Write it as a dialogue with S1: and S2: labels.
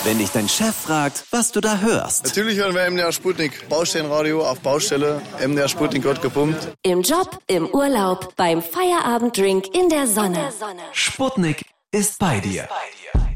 S1: Wenn dich dein Chef fragt, was du da hörst.
S2: Natürlich hören wir MDR Sputnik. Baustellenradio auf Baustelle. MDR Sputnik wird gepumpt.
S3: Im Job, im Urlaub, beim Feierabenddrink in der Sonne.
S1: Sputnik ist bei dir.